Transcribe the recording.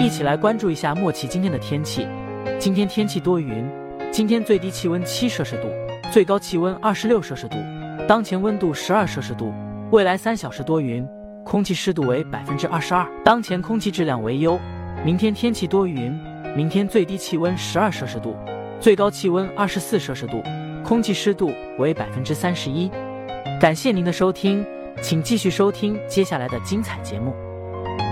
一起来关注一下莫奇今天的天气。今天天气多云，今天最低气温7摄氏度，最高气温26摄氏度，当前温度12摄氏度。未来3小时多云，空气湿度为22%，当前空气质量为优。明天天气多云，明天最低气温12摄氏度，最高气温24摄氏度，空气湿度为31%。感谢您的收听，请继续收听接下来的精彩节目。